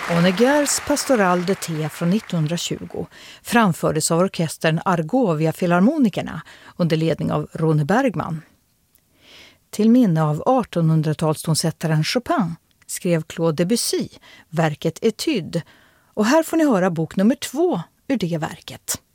Honegers Pastoral de T från 1920 framfördes av orkestern Argovia Filharmonikerna under ledning av Rune Bergman. Till minne av 1800-talstonsättaren Chopin skrev Claude Debussy verket Etude, och här får ni höra bok nummer 2 ur det verket.